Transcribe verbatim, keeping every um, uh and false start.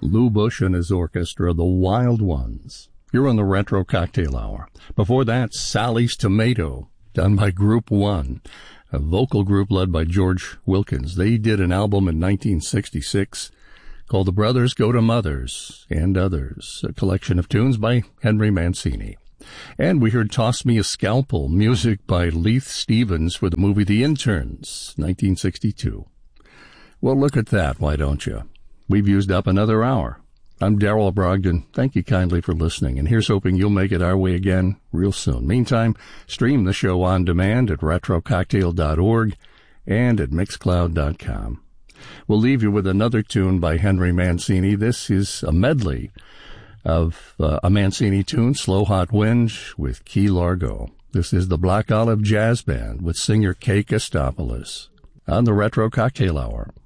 Lou Bush and his orchestra, the Wild Ones. You're on the Retro Cocktail Hour. Before that, Sally's Tomato, done by Group One, a vocal group led by George Wilkins. They did an album in nineteen sixty-six called The Brothers Go to Mothers and Others, a collection of tunes by Henry Mancini. And we heard Toss Me a Scalpel, music by Leith Stevens for the movie The Interns, nineteen sixty-two. Well, look at that, why don't you? We've used up another hour. I'm Darrell Brogdon. Thank you kindly for listening, and here's hoping you'll make it our way again real soon. Meantime, stream the show on demand at retro cocktail dot org and at mixcloud dot com. We'll leave you with another tune by Henry Mancini. This is a medley of uh, a Mancini tune, Slow Hot Wind, with Key Largo. This is the Black Olive Jazz Band with singer Kay Kostopoulos on the Retro Cocktail Hour.